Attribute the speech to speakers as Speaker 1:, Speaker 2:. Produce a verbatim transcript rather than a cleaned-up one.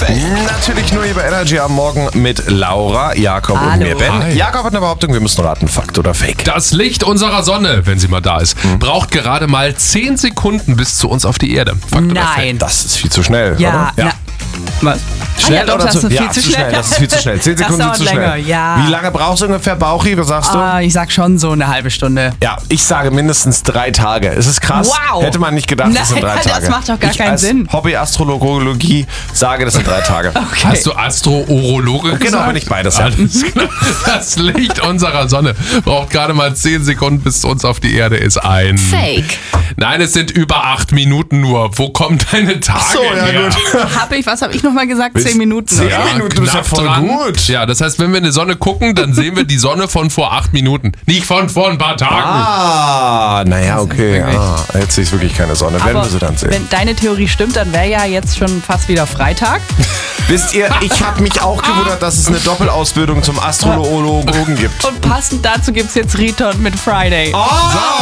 Speaker 1: Fake.
Speaker 2: Natürlich nur hier bei Energy am Morgen mit Laura, Jakob und
Speaker 3: Hallo.
Speaker 2: mir, Ben.
Speaker 1: Hi.
Speaker 2: Jakob hat eine Behauptung, wir müssen raten, Fakt oder Fake.
Speaker 1: Das Licht unserer Sonne, wenn sie mal da ist, braucht gerade mal zehn Sekunden bis zu uns auf die Erde. Fakt oder Fake?
Speaker 3: Nein.
Speaker 2: Das ist viel zu schnell,
Speaker 3: Ja,
Speaker 2: oder?
Speaker 3: na, was?
Speaker 2: Schnell
Speaker 3: ah, ja, doch,
Speaker 2: oder
Speaker 3: das
Speaker 2: zu,
Speaker 3: ist viel
Speaker 2: ja,
Speaker 3: zu
Speaker 2: zu schnell. Das ist viel zu schnell. Zehn
Speaker 3: Das
Speaker 2: Sekunden sind
Speaker 3: dauert
Speaker 2: zu schnell.
Speaker 3: länger, ja.
Speaker 2: Wie lange brauchst du ungefähr, Bauchi? Was sagst du?
Speaker 3: Ah, ich sag schon so eine halbe Stunde.
Speaker 2: Ja, ich sage mindestens drei Tage. Es ist krass.
Speaker 3: Wow.
Speaker 2: Hätte man nicht gedacht, das sind drei
Speaker 3: Nein, das
Speaker 2: Tage.
Speaker 3: macht doch gar
Speaker 2: ich
Speaker 3: keinen
Speaker 2: als
Speaker 3: Sinn.
Speaker 2: Hobby-Astrologie sage, das sind drei Tage.
Speaker 3: Okay.
Speaker 1: Hast du Astro-Urologe gesagt?
Speaker 2: Genau, bin ich beides. Ja.
Speaker 1: Alles klar. Das Licht unserer Sonne braucht gerade mal zehn Sekunden, bis zu uns auf die Erde ist. Ein
Speaker 3: Fake.
Speaker 1: Nein, es sind über acht Minuten nur. Wo kommen deine Tage
Speaker 2: so, ja,
Speaker 1: her?
Speaker 2: gut.
Speaker 3: Hab ich, was habe ich nochmal gesagt?
Speaker 2: Bis
Speaker 3: Zehn Minuten.
Speaker 2: zehn
Speaker 3: oder?
Speaker 2: Minuten, das ist ja
Speaker 1: knapp
Speaker 2: voll
Speaker 1: dran.
Speaker 2: gut.
Speaker 1: Ja, das heißt, wenn wir in die Sonne gucken, dann sehen wir die Sonne von vor acht Minuten. Nicht von vor ein paar Tagen.
Speaker 2: Ah, naja, okay. Ah, jetzt sehe ich wirklich keine Sonne. Werden wir sie dann sehen.
Speaker 3: wenn deine Theorie stimmt, dann wäre ja jetzt schon fast wieder Freitag.
Speaker 2: Wisst ihr, ich habe mich auch gewundert, dass es eine Doppelausbildung zum Astrologen gibt.
Speaker 3: Und passend dazu gibt es jetzt Riton mit Friday.
Speaker 2: Oh,